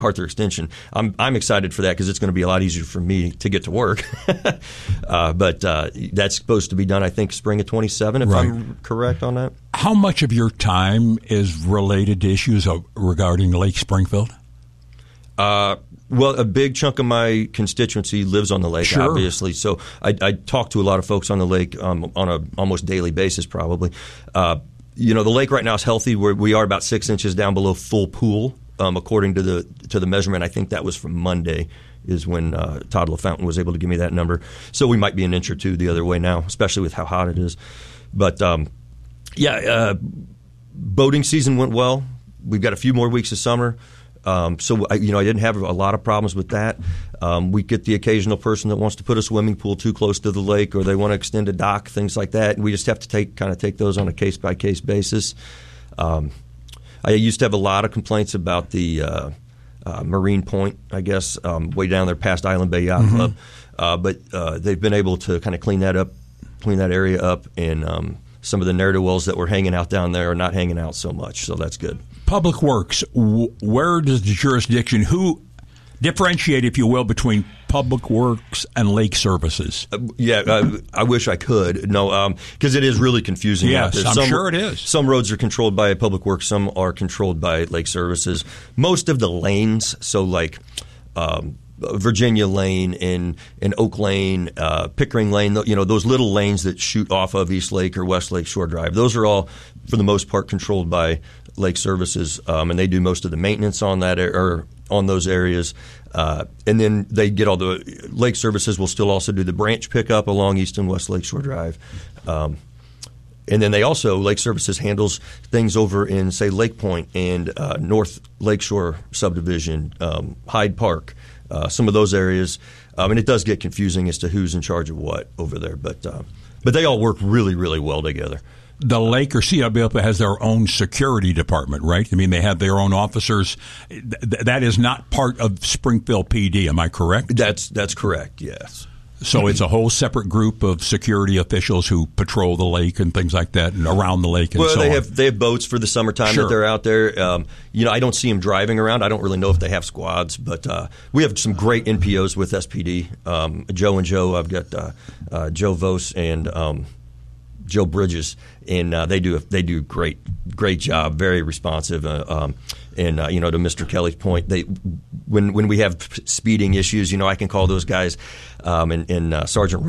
MacArthur Extension. I'm excited for that because it's going to be a lot easier for me to get to work. But that's supposed to be done, I think, spring of 27, if I'm correct on that. How much of your time is related to issues regarding Lake Springfield? Well, a big chunk of my constituency lives on the lake, obviously. So I talk to a lot of folks on the lake on an almost daily basis, probably. The lake right now is healthy. We are about 6 inches down below full pool, according to the measurement. I think that was from Monday is when Todd LaFountain was able to give me that number. So we might be an inch or two the other way now, especially with how hot it is. But, boating season went well. We've got a few more weeks of summer. So I didn't have a lot of problems with that. We get the occasional person that wants to put a swimming pool too close to the lake, or they want to extend a dock, things like that. And we just have to take those on a case by case basis. I used to have a lot of complaints about the Marine Point, I guess, way down there past Island Bay Yacht Club, but they've been able to kind of clean that area up, and some of the ne'er-do-wells that were hanging out down there are not hanging out so much. So that's good. Public Works, where does the jurisdiction, who differentiate, if you will, between Public Works and Lake Services? I wish I could. No, because it is really confusing. Yes, I'm sure it is. Some roads are controlled by Public Works, some are controlled by Lake Services. Most of the lanes, so like Virginia Lane and Oak Lane, Pickering Lane, those little lanes that shoot off of East Lake or West Lake Shore Drive, those are all, for the most part, controlled by Lake Services, and they do most of the maintenance on that or on those areas. And then they get all the Lake Services will still also do the branch pickup along East and West Lake Shore Drive. And then Lake Services handles things over in, say, Lake Point and North Lakeshore subdivision, Hyde Park, some of those areas. And it does get confusing as to who's in charge of what over there. But they all work really, really well together. The lake or CWP has their own security department, right? I mean, they have their own officers. That is not part of Springfield PD, am I correct? That's correct, yes. So it's a whole separate group of security officials who patrol the lake and things like that, and around the lake and so on. They have boats for the summertime that they're out there. I don't see them driving around. I don't really know if they have squads, but we have some great NPOs with SPD. Joe and Joe. I've got Joe Vos and Joe Bridges, and they do great job, very responsive. To Mr. Kelly's point, when we have speeding issues, I can call those guys and Sergeant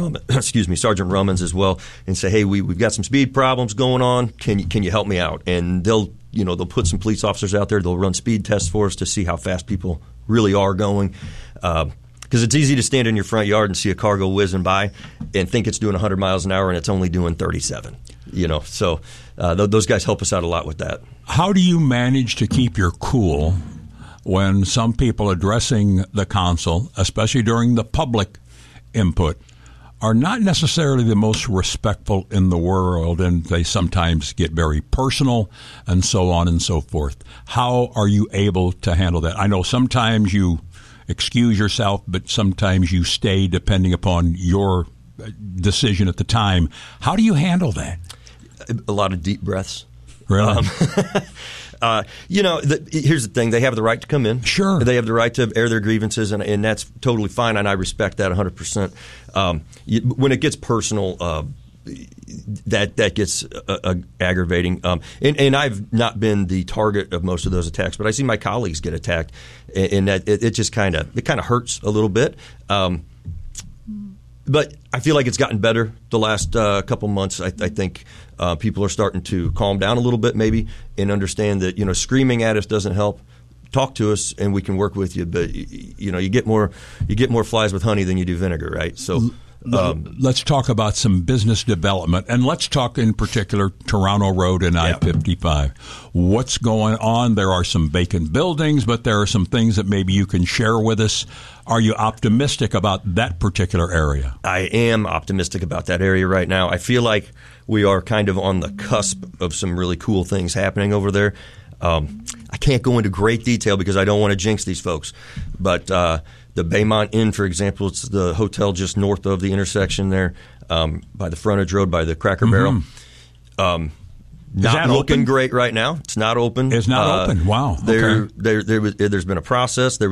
Romans as well, and say, hey, we've got some speed problems going on. Can you help me out? And they'll put some police officers out there. They'll run speed tests for us to see how fast people really are going. Because it's easy to stand in your front yard and see a car go whizzing by and think it's doing 100 miles an hour and it's only doing 37. So those guys help us out a lot with that. How do you manage to keep your cool when some people addressing the council, especially during the public input, are not necessarily the most respectful in the world, and they sometimes get very personal and so on and so forth? How are you able to handle that? I know sometimes you excuse yourself, but sometimes you stay depending upon your decision at the time. How do you handle that? A lot of deep breaths. Really? Here's the thing. They have the right to come in. Sure. They have the right to air their grievances, and that's totally fine, and I respect that 100%. When it gets personal, that gets aggravating. And I've not been the target of most of those attacks, but I see my colleagues get attacked, and that it just kind of hurts a little bit. But I feel like it's gotten better the last couple months. I think people are starting to calm down a little bit, maybe, and understand that screaming at us doesn't help. Talk to us, and we can work with you. But you get more flies with honey than you do vinegar, right? So. Let's talk about some business development, and let's talk in particular Toronto Road and I-55. What's going on? There are some vacant buildings, but there are some things that maybe you can share with us. Are you optimistic about that particular area? I am optimistic about that area right now. I feel like we are kind of on the cusp of some really cool things happening over there. I can't go into great detail because I don't want to jinx these folks, but the Baymont Inn, for example, it's the hotel just north of the intersection there by the frontage road, by the Cracker Barrel. Not looking great right now. It's not open. It's not open. Wow. There's been a process. There